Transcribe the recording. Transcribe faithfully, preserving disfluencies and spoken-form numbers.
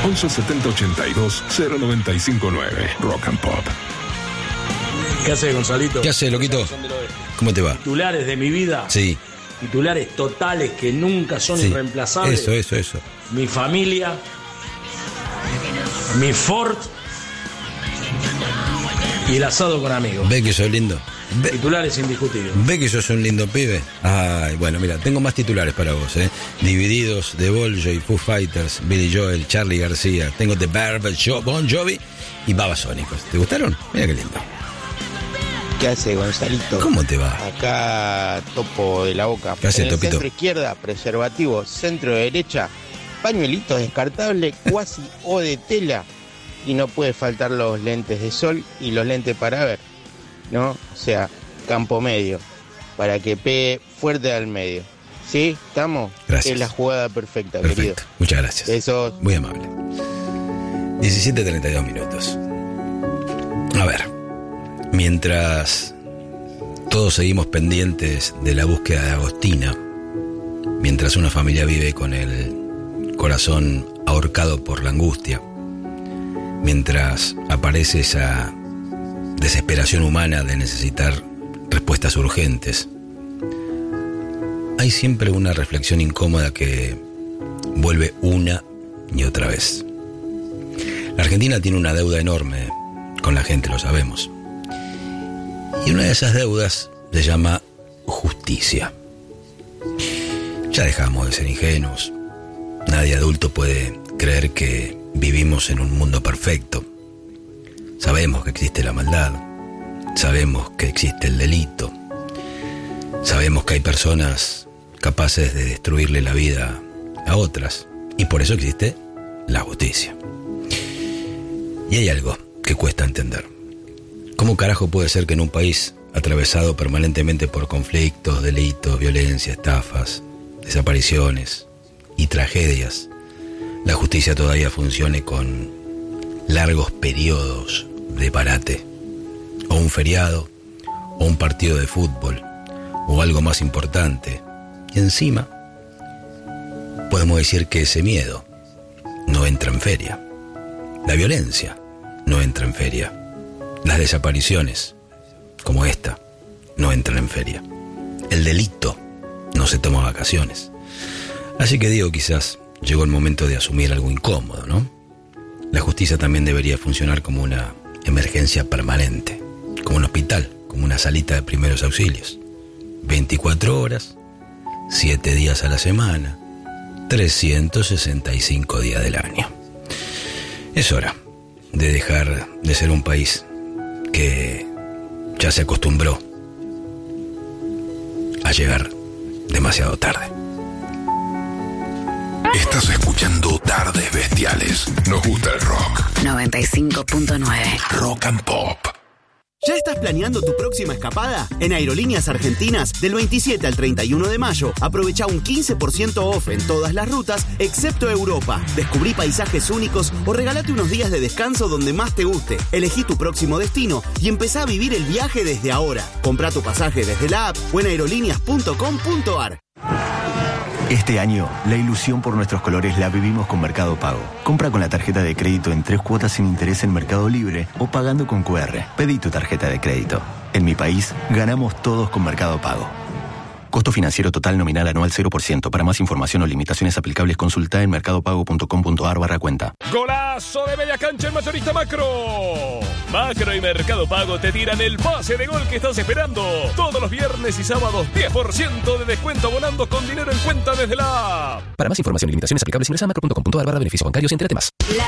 once setenta ochenta y dos cero noventa y cinco nueve. Rock and Pop. ¿Qué haces, Gonzalito? ¿Qué haces, loquito? ¿Cómo te va? Titulares de mi vida. Sí. Titulares totales que nunca son sí. irreemplazables. Eso, eso, eso. Mi familia. Mi Ford. Y el asado con amigos. ¿Ve que sos lindo? Ve, titulares indiscutibles. ¿Ve que sos un lindo pibe? Ay, bueno, mira, tengo más titulares para vos, ¿eh? Divididos, The Boljoy, Foo Fighters, Billy Joel, Charly García. Tengo The Barber Shop, Bon Jovi y Babasónicos. ¿Te gustaron? Mira qué lindo. ¿Qué hace, Gonzalito? ¿Cómo te va? Acá, Topo de la Boca. ¿Qué hace, en el Topito? Centro izquierda, preservativo. Centro derecha, pañuelitos descartables, cuasi o de tela. Y no puede faltar los lentes de sol y los lentes para ver, ¿no? O sea, campo medio, para que pegue fuerte al medio. ¿Sí? ¿Estamos? Gracias. Es la jugada perfecta, Perfecto. querido. Muchas gracias. Besos. Muy amable. diecisiete treinta y dos minutos. A ver, mientras todos seguimos pendientes de la búsqueda de Agostina, mientras una familia vive con el corazón ahorcado por la angustia, mientras aparece esa desesperación humana de necesitar respuestas urgentes, hay siempre una reflexión incómoda que vuelve una y otra vez. La Argentina tiene una deuda enorme con la gente, lo sabemos. Y una de esas deudas se llama justicia. Ya dejamos de ser ingenuos. Nadie adulto puede creer que vivimos en un mundo perfecto. Sabemos que existe la maldad, sabemos que existe el delito, sabemos que hay personas capaces de destruirle la vida a otras, y por eso existe la justicia. Y hay algo que cuesta entender. ¿Cómo carajo puede ser que en un país atravesado permanentemente por conflictos, delitos, violencia, estafas, desapariciones y tragedias, la justicia todavía funcione con largos periodos de parate, o un feriado, o un partido de fútbol, o algo más importante? Y encima, podemos decir que ese miedo no entra en feria. La violencia no entra en feria. Las desapariciones, como esta, no entran en feria. El delito no se toma vacaciones. Así que digo, quizás llegó el momento de asumir algo incómodo, ¿no? La justicia también debería funcionar como una emergencia permanente, como un hospital, como una salita de primeros auxilios. veinticuatro horas, siete días a la semana, trescientos sesenta y cinco días del año. Es hora de dejar de ser un país que ya se acostumbró a llegar demasiado tarde. Estás escuchando Tardes Bestiales. Nos gusta el rock. noventa y cinco punto nueve. Rock and Pop. ¿Ya estás planeando tu próxima escapada? En Aerolíneas Argentinas, del veintisiete al treinta y uno de mayo, aprovecha un quince por ciento off en todas las rutas, excepto Europa. Descubrí paisajes únicos o regálate unos días de descanso donde más te guste. Elegí tu próximo destino y empezá a vivir el viaje desde ahora. Comprá tu pasaje desde la app o en aerolíneas punto com punto ar. Este año, la ilusión por nuestros colores la vivimos con Mercado Pago. Compra con la tarjeta de crédito en tres cuotas sin interés en Mercado Libre o pagando con cu erre. Pedí tu tarjeta de crédito. En mi país, ganamos todos con Mercado Pago. Costo financiero total nominal anual cero por ciento. Para más información o limitaciones aplicables, consulta en mercadopago punto com punto ar barra cuenta. ¡Golazo de media cancha en Mayorista Macro! Macro y Mercado Pago te tiran el pase de gol que estás esperando. Todos los viernes y sábados, diez por ciento de descuento abonando con dinero en cuenta desde la app. Para más información y limitaciones aplicables, ingresa a macro punto com punto ar barra beneficios bancarios y entérate más. La